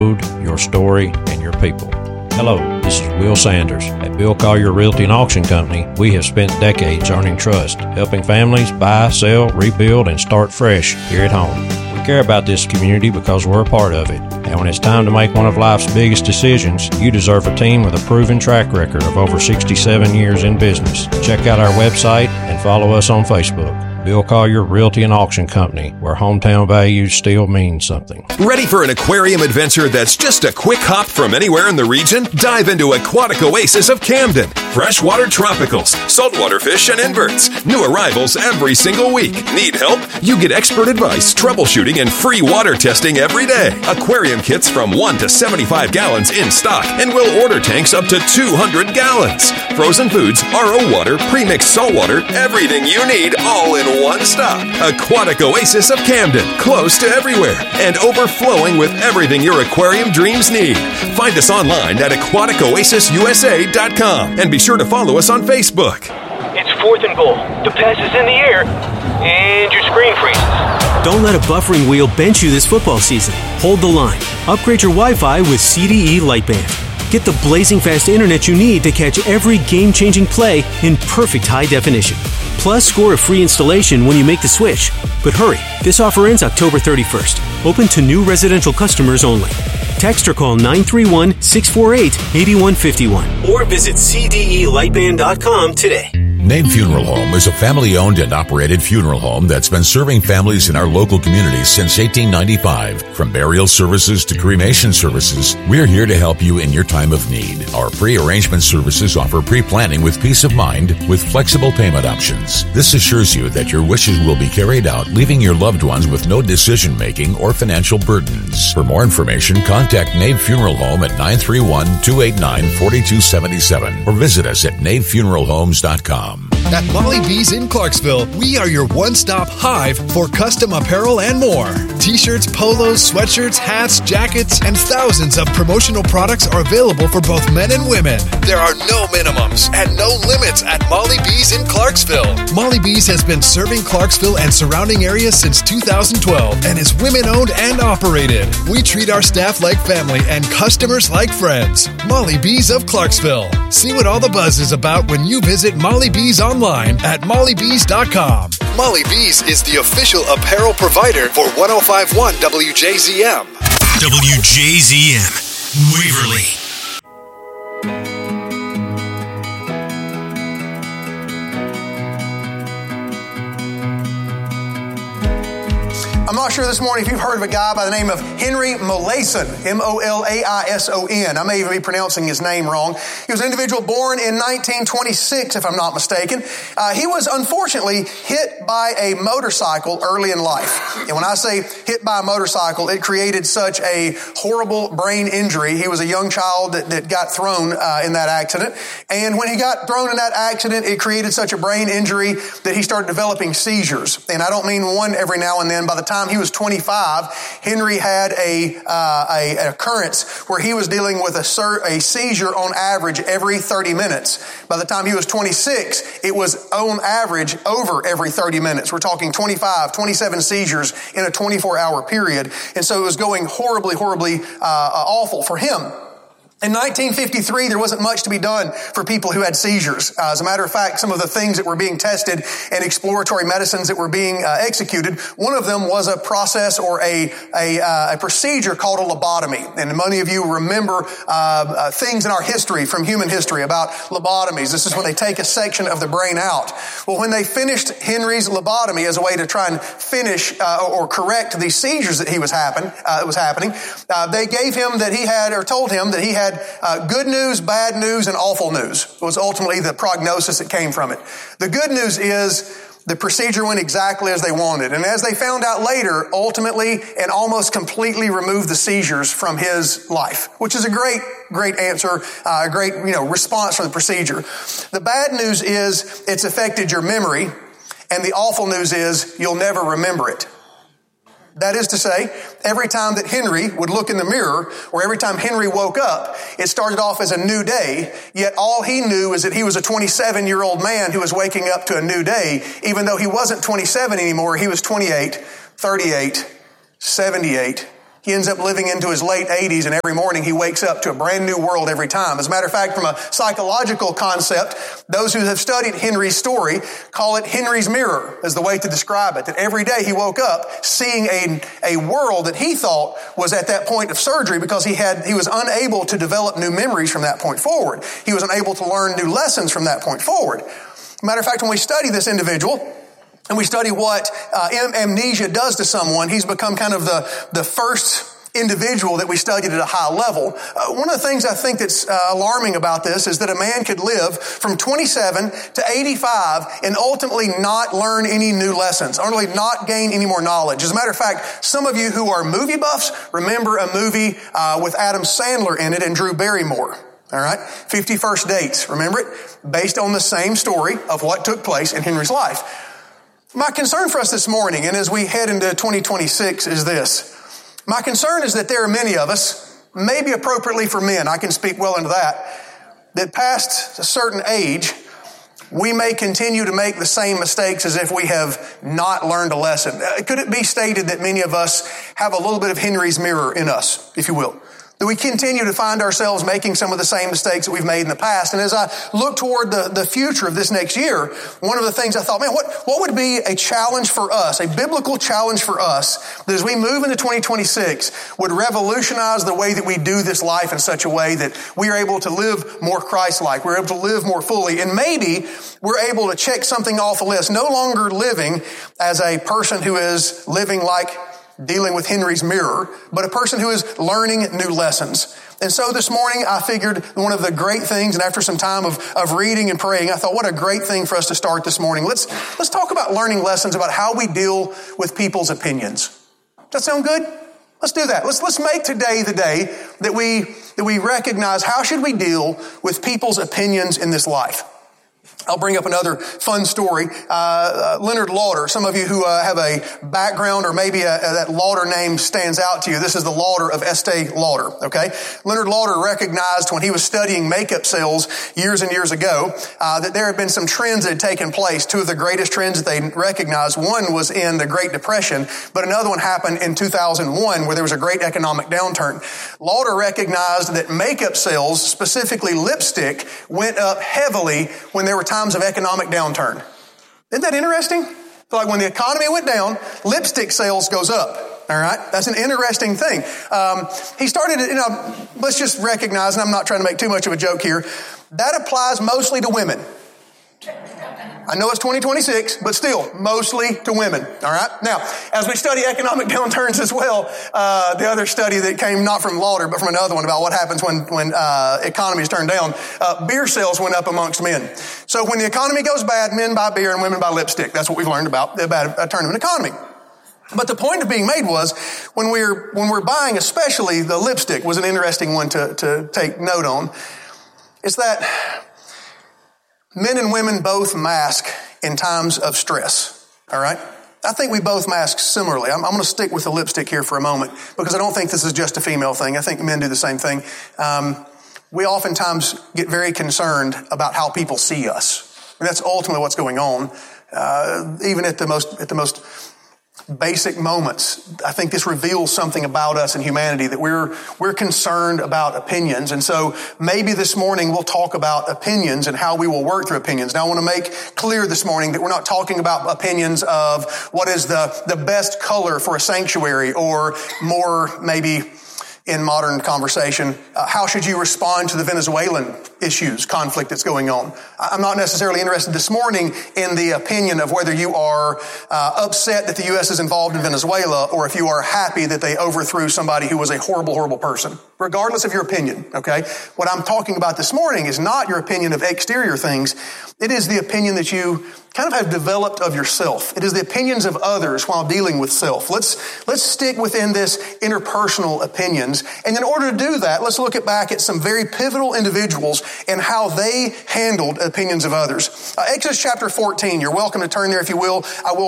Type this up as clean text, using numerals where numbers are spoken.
your story, and your people. Hello, this is Will Sanders. At Bill Collier Realty and Auction Company, we have spent decades earning trust, helping families buy, sell, rebuild, and start fresh here at home. We care about this community because we're a part of it. And when it's time to make one of life's biggest decisions, you deserve a team with a proven track record of over 67 years in business. Check out our website and follow us on Facebook. Bill Collier Realty and Auction Company, where hometown values still mean something. Ready for an aquarium adventure that's just a quick hop from anywhere in the region? Dive into Aquatic Oasis of Camden. Freshwater tropicals, saltwater fish, and inverts. New arrivals every single week. Need help? You get expert advice, troubleshooting, and free water testing every day. Aquarium kits from 1 to 75 gallons in stock, and we'll order tanks up to 200 gallons. Frozen foods, RO water, pre-mixed saltwater, everything you need, all in one stop. Aquatic Oasis of Camden, close to everywhere and overflowing with everything your aquarium dreams need. Find us online at aquaticoasisusa.com and be sure to follow us on Facebook. It's 4th and goal. The pass is in the air and your screen freezes. Don't let a buffering wheel bench you this football season. Hold the line. Upgrade your Wi-Fi with CDE Lightband. Get the blazing fast internet you need to catch every game-changing play in perfect high definition. Plus, score a free installation when you make the switch. But hurry, this offer ends October 31st. Open to new residential customers only. Text or call 931-648-8151 or visit cdelightband.com today. Nave Funeral Home is a family-owned and operated funeral home that's been serving families in our local communities since 1895. From burial services to cremation services, we're here to help you in your time of need. Our pre-arrangement services offer pre-planning with peace of mind with flexible payment options. This assures you that your wishes will be carried out, leaving your loved ones with no decision-making or financial burdens. For more information, contact Nave Funeral Home at 931-289-4277 or visit us at navefuneralhomes.com. At Molly B's in Clarksville, we are your one-stop hive for custom apparel and more. T-shirts, polos, sweatshirts, hats, jackets, and thousands of promotional products are available for both men and women. There are no minimums and no limits at Molly B's in Clarksville. Molly B's has been serving Clarksville and surrounding areas since 2012 and is women-owned and operated. We treat our staff like family and customers like friends. Molly B's of Clarksville. See what all the buzz is about when you visit Molly B's online at mollybees.com. Molly Bees is the official apparel provider for 105.1 WJZM. WJZM, Waverly. I'm not sure this morning if you've heard of a guy by the name of Henry Molaison, Molaison. I may even be pronouncing his name wrong. He was an individual born in 1926, if I'm not mistaken. He was unfortunately hit by a motorcycle early in life. And when I say hit by a motorcycle, it created such a horrible brain injury. He was a young child that got thrown in that accident. And when he got thrown in that accident, it created such a brain injury that he started developing seizures. And I don't mean one every now and then. By the time he was 25, Henry had an occurrence where he was dealing with a seizure on average every 30 minutes. By the time he was 26, it was on average over every 30 minutes. We're talking 25, 27 seizures in a 24-hour period. And so it was going horribly awful for him. In 1953, there wasn't much to be done for people who had seizures. As a matter of fact, some of the things that were being tested and exploratory medicines that were being executed, one of them was a process or a procedure called a lobotomy. And many of you remember things in our history, from human history, about lobotomies. This is when they take a section of the brain out. Well, when they finished Henry's lobotomy as a way to try and finish or correct the seizures that was happening, they gave him that he had, or told him that he had good news, bad news, and awful news. It was ultimately the prognosis that came from it. The good news is the procedure went exactly as they wanted. And as they found out later, ultimately and almost completely removed the seizures from his life, which is a great answer, a great response from the procedure. The bad news is it's affected your memory, and the awful news is you'll never remember it. That is to say, every time that Henry would look in the mirror, or every time Henry woke up, it started off as a new day, yet all he knew is that he was a 27-year-old man who was waking up to a new day, even though he wasn't 27 anymore. He was 28, 38, 78, He ends up living into his late 80s, and every morning he wakes up to a brand new world every time. As a matter of fact, from a psychological concept, those who have studied Henry's story call it Henry's mirror as the way to describe it. That every day he woke up seeing a world that he thought was at that point of surgery because he was unable to develop new memories from that point forward. He was unable to learn new lessons from that point forward. Matter of fact, when we study this individual, and we study what amnesia does to someone, he's become kind of the first individual that we studied at a high level. One of the things I think that's alarming about this is that a man could live from 27 to 85 and ultimately not learn any new lessons, ultimately not gain any more knowledge. As a matter of fact, some of you who are movie buffs remember a movie with Adam Sandler in it and Drew Barrymore. All right? 50 First Dates. Remember it? Based on the same story of what took place in Henry's life. My concern for us this morning, and as we head into 2026, is this. My concern is that there are many of us, maybe appropriately for men, I can speak well into that past a certain age, we may continue to make the same mistakes as if we have not learned a lesson. Could it be stated that many of us have a little bit of Henry's mirror in us, if you will? That we continue to find ourselves making some of the same mistakes that we've made in the past. And as I look toward the future of this next year, one of the things I thought, man, what would be a challenge for us, a biblical challenge for us, that as we move into 2026 would revolutionize the way that we do this life in such a way that we are able to live more Christ-like, we're able to live more fully, and maybe we're able to check something off the list, no longer living as a person who is living like dealing with Henry's mirror, but a person who is learning new lessons. And so this morning I figured one of the great things, and after some time of reading and praying, I thought, what a great thing for us to start this morning. Let's talk about learning lessons about how we deal with people's opinions. Does that sound good? Let's do that. Let's make today the day that we recognize how should we deal with people's opinions in this life. I'll bring up another fun story. Leonard Lauder. Some of you who have a background or maybe that Lauder name stands out to you. This is the Lauder of Estee Lauder. Okay, Leonard Lauder recognized when he was studying makeup sales years and years ago that there had been some trends that had taken place. Two of the greatest trends that they recognized. One was in the Great Depression, but another one happened in 2001 where there was a great economic downturn. Lauder recognized that makeup sales, specifically lipstick, went up heavily when there were times of economic downturn. Isn't that interesting? So like when the economy went down, lipstick sales goes up. All right? That's an interesting thing. He started, let's just recognize, and I'm not trying to make too much of a joke here, that applies mostly to women. I know it's 2026, but still, mostly to women. All right? Now, as we study economic downturns as well, the other study that came not from Lauder, but from another one about what happens when economies turn down, beer sales went up amongst men. So when the economy goes bad, men buy beer and women buy lipstick. That's what we've learned about a turn of an economy. But the point of being made was when we're buying, especially the lipstick was an interesting one to take note on. It's that men and women both mask in times of stress. All right? I think we both mask similarly. I'm going to stick with the lipstick here for a moment because I don't think this is just a female thing. I think men do the same thing. We oftentimes get very concerned about how people see us. And that's ultimately what's going on. Even at the most basic moments, I think this reveals something about us and humanity, that we're concerned about opinions. And so maybe this morning we'll talk about opinions and how we will work through opinions. Now I want to make clear this morning that we're not talking about opinions of what is the best color for a sanctuary, or more maybe in modern conversation, how should you respond to the Venezuelan conflict that's going on? I'm not necessarily interested this morning in the opinion of whether you are upset that the U.S. is involved in Venezuela, or if you are happy that they overthrew somebody who was a horrible, horrible person. Regardless of your opinion, okay? What I'm talking about this morning is not your opinion of exterior things. It is the opinion that you kind of have developed of yourself. It is the opinions of others while dealing with self. Let's stick within this interpersonal opinions. And in order to do that, let's look back at some very pivotal individuals and how they handled opinions of others. Exodus chapter 14. You're welcome to turn there if you will. I will